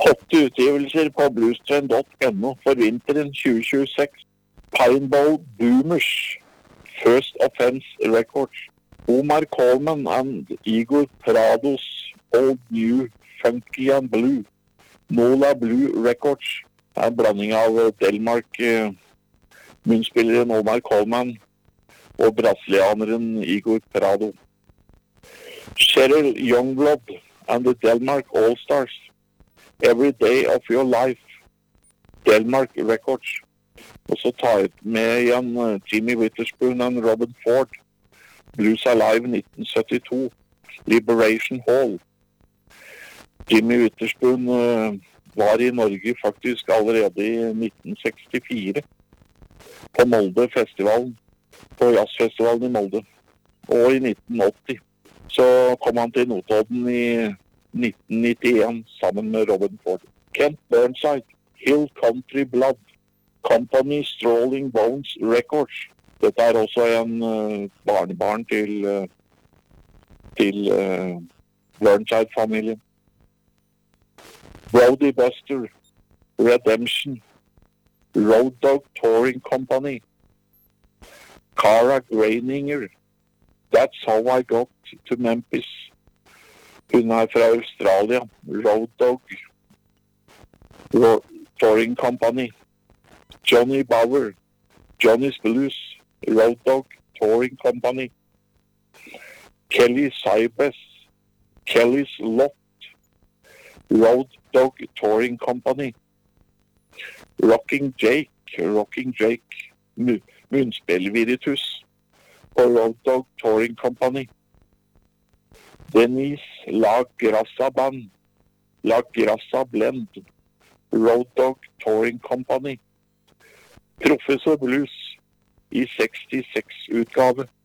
8 utgivelser på bluestrand.no for vinteren 2026. Pineball Boomers, First Offense Records. Omar Coleman and Igor Prados, Old New Funky and Blue. Mola Blue Records. En blanding av Delmark, munnspilleren Omar Coleman og brasilianeren Igor Prado. Cheryl Youngblood and the Delmark All-Stars. Every Day of Your Life. Delmark Records. Og så tar jeg med igjen Jimmy Witherspoon og Robin Ford. Blues Alive 1972. Liberation Hall. Jimmy Witherspoon var i Norge faktisk allerede i 1964 på Molde Festivalen, på jazzfestivalen i Molde. Og i 1980 så kom han til Notodden i 1991 sammen med Robin Ford. Kent Burnside, Hill Country Blood, Company Strolling Bones Records. Dette er også en barnebarn til Burnside-familien. Brody Buster, Redemption, Road Dog Touring Company, Cara Graininger, That's How I Got to Memphis. Hun er fra Australia, Road Dog Touring Company. Johnny Bauer, Johnny's Blues, Road Dog Touring Company. Kelly Sybes, Kelly's Lot, Road Dog Touring Company. Rocking Jake, munnspillviritus på Road Dog Touring Company. Denise La Grassa Band, La Grassa Blend, Road Dog Touring Company. Professor Blues i 66 utgave.